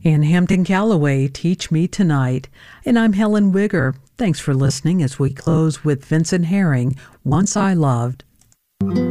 and Hampton Calloway, Teach Me Tonight. And I'm Helen Wigger. Thanks for listening as we close with Vincent Herring, Once I Loved.